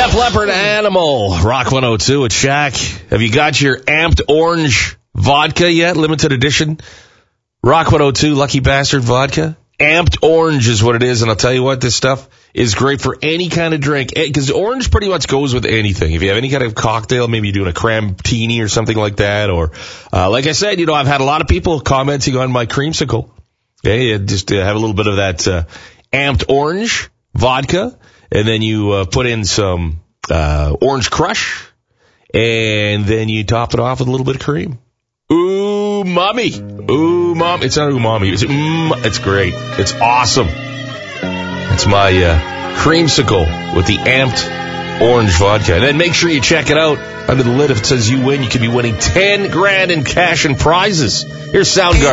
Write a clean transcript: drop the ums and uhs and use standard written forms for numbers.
Def Leppard Animal, Rock 102 at Shaq. Have you got your amped orange vodka yet? Limited edition. Rock 102, Lucky Bastard vodka. Amped orange is what it is, and I'll tell you what, this stuff is great for any kind of drink, because orange pretty much goes with anything. If you have any kind of cocktail, maybe you're doing a cram-tini or something like that, or like I said, I've had a lot of people commenting on my creamsicle. Okay, just have a little bit of that amped orange vodka, and then you put in some orange crush, and then you top it off with a little bit of cream. Umami. It's not umami. It's great. It's awesome. It's my creamsicle with the amped orange vodka. And then make sure you check it out. Under the lid, if it says you win, you could be winning $10,000 in cash and prizes. Here's Soundgarden.